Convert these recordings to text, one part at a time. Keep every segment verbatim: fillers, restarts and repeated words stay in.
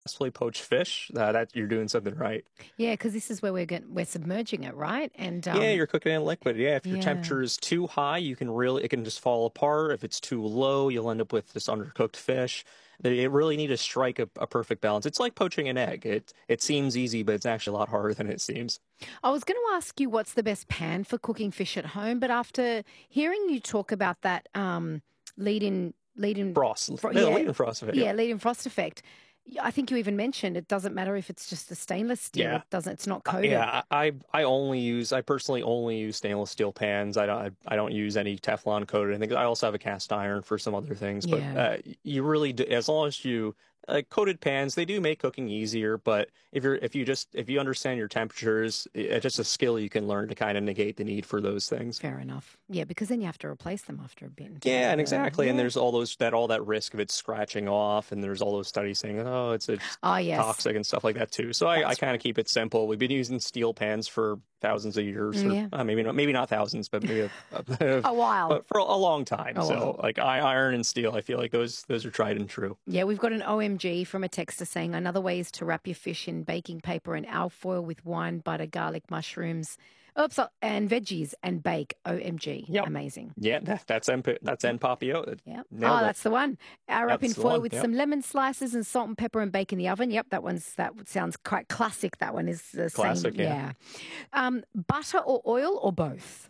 successfully poach fish, uh, that you're doing something right. Yeah, because this is where we're getting, we're submerging it, right? And Yeah, um, you're cooking in liquid. Yeah, if your yeah, temperature is too high, you can really it can just fall apart. If it's too low, you'll end up with this undercooked fish. They it really need to strike a, a perfect balance. It's like poaching an egg. It it seems easy, but it's actually a lot harder than it seems. I was going to ask you what's the best pan for cooking fish at home, but after hearing you talk about that um, lead-in, lead-in, Frost, fro- yeah, yeah, leading frost effect. yeah, Yep. lead-in frost effect. y- I think you even mentioned it doesn't matter if it's just a stainless steel. Yeah, It doesn't. It's not Uh, coated. yeah. I I only use I personally only use stainless steel pans. I don't I, I don't use any Teflon coated. I think I also have a cast iron for some other things, but Yeah. uh, you really do, as long as you like coated pans, they do make cooking easier. But if you're if you just if you understand your temperatures, it's just a skill you can learn to kind of negate the need for those things. Fair enough. Yeah, because then you have to replace them after a bit in terms Yeah, of and the exactly. And yeah. there's all those that all that risk of it scratching off, and there's all those studies saying, oh, it's it's Oh yes, toxic and stuff like that too. So I, I that's kind of right. keep it simple. We've been using steel pans for thousands of years, Mm, or yeah, uh, maybe not maybe not thousands, but maybe a, a, a while, but for a long time. a So while. like I, iron and steel, I feel like those those are tried and true. Yeah, we've got an O M G from a texter saying another way is to wrap your fish in baking paper and alfoil with wine, butter, garlic, mushrooms, oops, uh, and veggies and bake. O M G, Yep. amazing. Yeah, that, that's M that's N Papio. Yep. Oh, Nailed it. that's the one. Uh, wrap in That's the foil one. with Yep. some lemon slices and salt and pepper and bake in the oven. Yep, that one's that sounds quite classic. That one is the same. Classic. Yeah. Yeah. Um, butter or oil or both?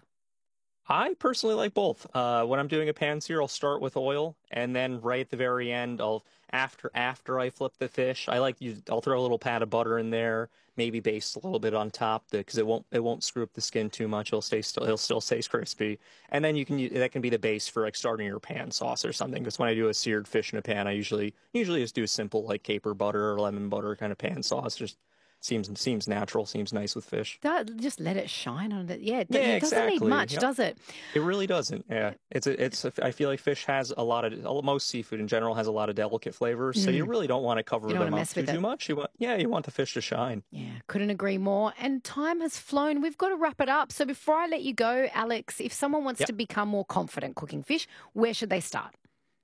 I personally like both. Uh, when I'm doing a pan sear, I'll start with oil, and then right at the very end, I'll after after I flip the fish, I like to use, I'll throw a little pat of butter in there, maybe baste a little bit on top because it won't it won't screw up the skin too much. It'll stay still, it'll still stay crispy, and then you can use, that can be the base for like starting your pan sauce or something. Because when I do a seared fish in a pan, I usually usually just do a simple like caper butter or lemon butter kind of pan sauce. Just seems seems natural, seems nice with fish. That, just let it shine on it. Yeah, it, Yeah, it doesn't need exactly. much, Yep. does it? It really doesn't. Yeah, it's a, it's. A, I feel like fish has a lot of most seafood in general has a lot of delicate flavors, so you Mm, really don't want to you cover don't want them to up mess too with too it. much. You want, yeah, you want the fish to shine. Yeah, couldn't agree more. And time has flown. We've got to wrap it up. So before I let you go, Alex, if someone wants Yeah, to become more confident cooking fish, where should they start?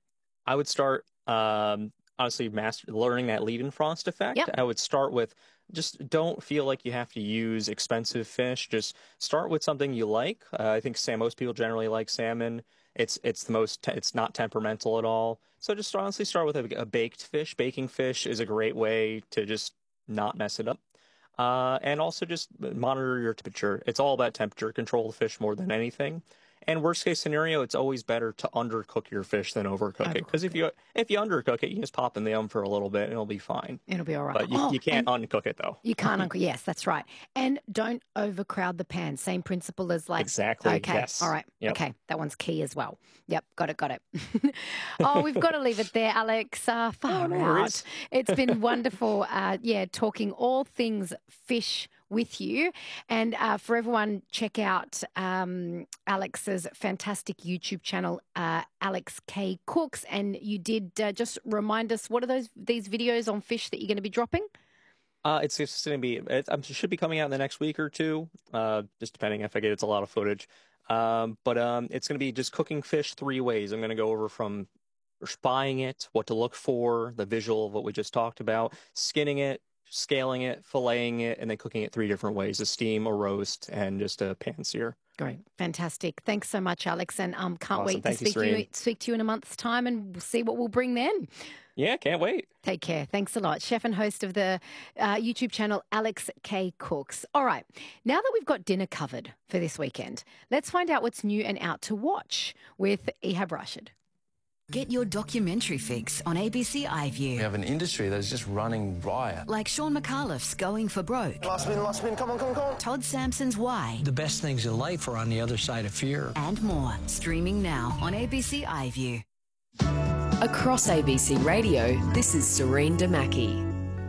I would start. Um, honestly, master learning that lead and frost effect. Yep. I would start with just don't feel like you have to use expensive fish. Just start with something you like. Uh, I think Sam, most people generally like salmon. It's it's the most. Te- it's not temperamental at all. So just honestly start with a, a baked fish. Baking fish is a great way to just not mess it up. Uh, and also just monitor your temperature. It's all about temperature. Control the fish more than anything. And worst case scenario, it's always better to undercook your fish than overcook it. Because Overcook if it. you if you undercook it, you just pop in the oven for a little bit and it'll be fine. It'll be all right. But you Oh, you can't and uncook it though. you can't uncle. Yes, that's right. And don't overcrowd the pan. Same principle as like, Exactly. okay, all Yes. right, Yep. okay, that one's key as well. Yep, got it, got it. Oh, we've got to leave it there, Alex. Uh, Oh, far no out. worries. It's been wonderful. Uh, yeah, talking all things fish with you. And uh, for everyone, check out um, Alex's fantastic YouTube channel, uh, Alex K Cooks. And you did uh, just remind us, what are those these videos on fish that you're going to be dropping? Uh, it's just going to be, it, it should be coming out in the next week or two, uh, just depending if I get it's a lot of footage. Um, but um, it's going to be just cooking fish three ways. I'm going to go over from buying it, what to look for, the visual of what we just talked about, skinning it, scaling it, filleting it, and then cooking it three different ways: a steam, a roast, and just a pan sear. Great. Fantastic. Thanks so much, Alex. And um, can't Awesome. wait to Thank you, speak to you, Serene. speak to you in a month's time and we'll see what we'll bring then. Yeah, can't wait. Take care. Thanks a lot. Chef and host of the uh, YouTube channel, Alex K Cooks. All right. Now that we've got dinner covered for this weekend, let's find out what's new and out to watch with Ehab Rashid. Get your documentary fix on A B C We iView. have an industry that's just running riot. Like Sean McAuliffe's Going for Broke, Last spin, last spin, come on, come on, come on. Todd Sampson's Why, The best things in life are on the other side of fear. and more. Streaming now on A B C iView. Across A B C Radio, this is Serene Damaki.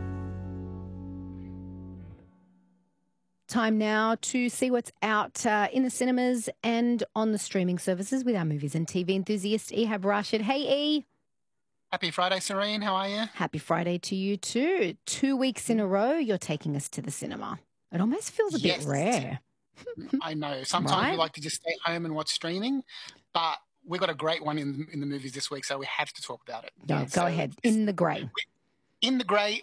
Time now to see what's out uh, in the cinemas and on the streaming services with our movies and T V enthusiast, Ehab Rashid. Hey, E. Happy Friday, Serene. How are you? Happy Friday to you too. Two weeks in a row, you're taking us to the cinema. It almost feels a Yes. bit rare. I know. Sometimes Right? we like to just stay home and watch streaming, but we've got a great one in in the movies this week, so we have to talk about it. No, And go so ahead. In the grey. In the Grey,